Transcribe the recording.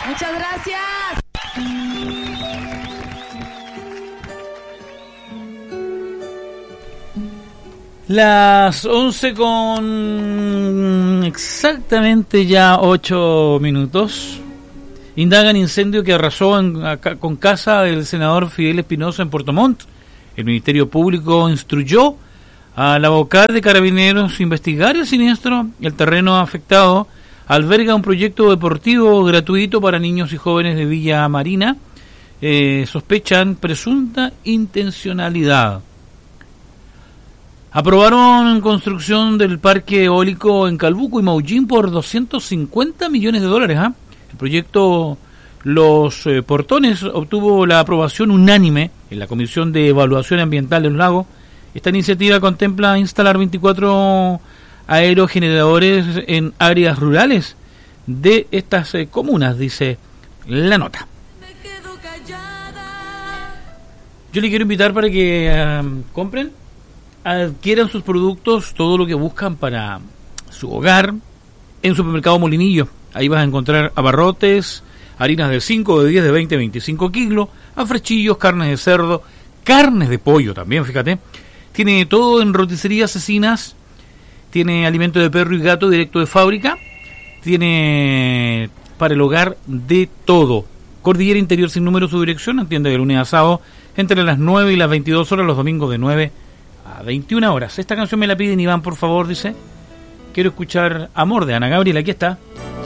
Muchas gracias. Las 11 con exactamente ya 8 minutos. Indagan incendio que arrasó con casa del senador Fidel Espinosa en Puerto Montt. El Ministerio Público instruyó a la vocal de Carabineros investigar el siniestro. El terreno afectado alberga un proyecto deportivo gratuito para niños y jóvenes de Villa Marina. Sospechan presunta intencionalidad. Aprobaron construcción del parque eólico en Calbuco y Maullín por $250 millones. El proyecto Los Portones obtuvo la aprobación unánime en la Comisión de Evaluación Ambiental del Lago. Esta iniciativa contempla instalar 24 aerogeneradores en áreas rurales de estas comunas, dice la nota. Yo le quiero invitar para que compren, adquieran sus productos, todo lo que buscan para su hogar, en Supermercado Molinillo. Ahí vas a encontrar abarrotes, harinas de 5, de 10, de 20, 25 kilos, afrechillos, carnes de cerdo, carnes de pollo también, fíjate. Tiene todo en roticería Cecinas, tiene alimento de perro y gato directo de fábrica, tiene para el hogar de todo. Cordillera Interior sin número su dirección, atiende de lunes a sábado entre las 9 y las 22 horas, los domingos de 9 a 21 horas. Esta canción me la piden Iván, por favor, dice. Quiero escuchar Amor de Ana Gabriel, aquí está.